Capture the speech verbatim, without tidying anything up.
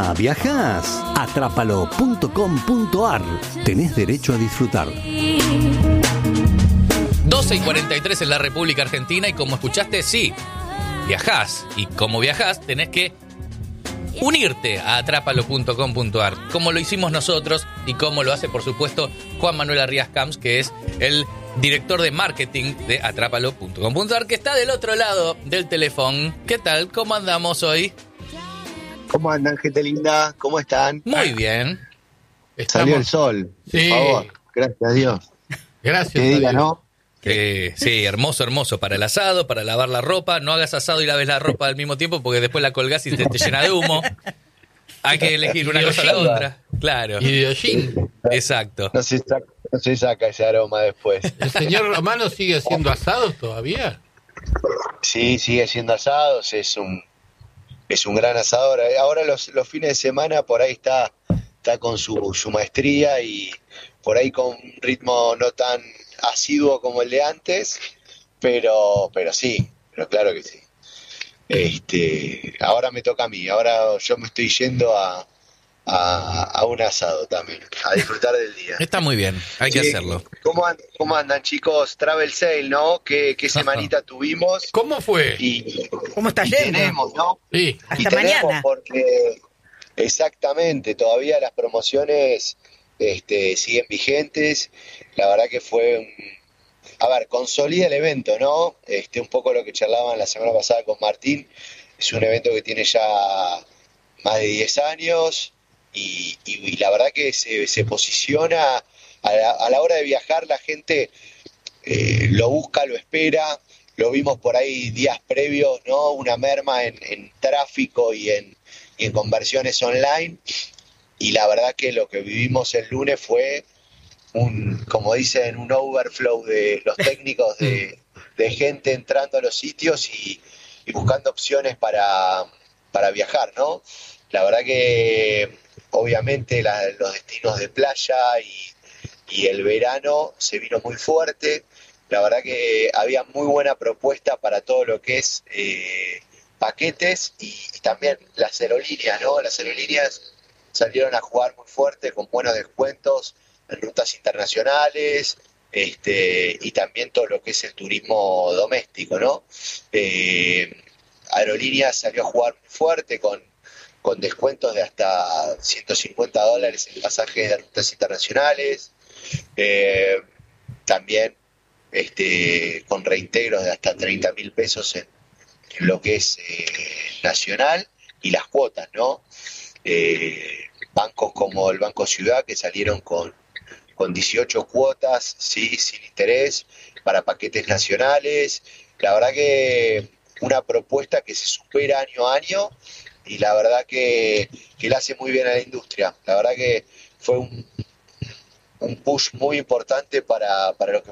Ah, ¿viajás? Atrápalo punto com punto ar. Tenés derecho a disfrutar. doce y cuarenta y tres en la República Argentina y como escuchaste, sí, viajás. Y como viajás, tenés que unirte a atrápalo punto com punto ar, como lo hicimos nosotros y como lo hace, por supuesto, Juan Manuel Arrías Camps, que es el director de marketing de atrápalo punto com punto ar, que está del otro lado del teléfono. ¿Qué tal? ¿Cómo andamos hoy? ¿Cómo andan, gente linda? ¿Cómo están? Muy bien. Estamos... Salió el sol, Sí. por favor. Gracias a Dios. Gracias. Que diga, ¿no? Eh, sí, hermoso, hermoso. Para el asado, para lavar la ropa. No hagas asado y laves la ropa al mismo tiempo porque después la colgás y te, te llena de humo. Hay que elegir una cosa o la otra. Claro. Y de hollín. Exacto. No se, saca, no se saca ese aroma después. ¿El señor Romano sigue haciendo asados todavía? Sí, sigue haciendo asados, es un es un gran asador. Ahora los, los fines de semana por ahí está, está con su, su maestría y por ahí con un ritmo no tan asiduo como el de antes, pero pero sí, pero claro que sí. Este, ahora me toca a mí, ahora yo me estoy yendo a, a, a un asado también, a disfrutar del día. Está muy bien, hay que Sí, hacerlo. ¿Cómo, and- ¿Cómo andan, chicos? Travel Sale, ¿no? ¿Qué, qué semanita tuvimos? ¿Cómo fue? Y, ¿Cómo está y yendo? tenemos, ¿no? Sí. Hasta y tenemos mañana. porque exactamente, todavía las promociones este, siguen vigentes. La verdad que fue un, a ver, consolida el evento, ¿no? Este, un poco lo que charlaban la semana pasada con Martín. Es un evento que tiene ya más de diez años y, y- y la verdad que se, se posiciona a la, a la hora de viajar, la gente eh, lo busca, lo espera. Lo vimos por ahí días previos, ¿no? Una merma en, en tráfico y en, y en conversiones online. Y la verdad que lo que vivimos el lunes fue un, como dicen, un overflow de los técnicos de, de gente entrando a los sitios y, y buscando opciones para, para viajar, ¿no? La verdad que obviamente la- los destinos de playa y, y el verano se vino muy fuerte. La verdad que había muy buena propuesta para todo lo que es eh, paquetes y, y también las aerolíneas, ¿no? Las aerolíneas salieron a jugar muy fuerte con buenos descuentos en rutas internacionales, este, y también todo lo que es el turismo doméstico, ¿no? Eh, Aerolíneas salió a jugar muy fuerte con, con descuentos de hasta ciento cincuenta dólares en pasajes de rutas internacionales, eh, también este, con reintegros de hasta treinta mil pesos en, en lo que es eh, nacional y las cuotas, ¿no? Eh, bancos como el Banco Ciudad que salieron con con dieciocho cuotas, sí, sin interés, para paquetes nacionales. La verdad que una propuesta que se supera año a año y la verdad que, que le hace muy bien a la industria. La verdad que fue un, un push muy importante para, para lo que